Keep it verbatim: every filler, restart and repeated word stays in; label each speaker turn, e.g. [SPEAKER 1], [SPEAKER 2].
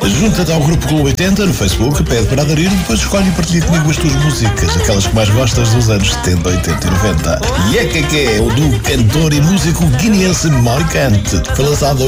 [SPEAKER 1] Junta-te ao Grupo Clube oitenta no Facebook, pede para aderir, depois escolhe e partilha comigo as tuas músicas, aquelas que mais gostas dos anos setenta, oitenta e noventa. E é que é que é o do cantor e músico guineense Marcante. Foi lançado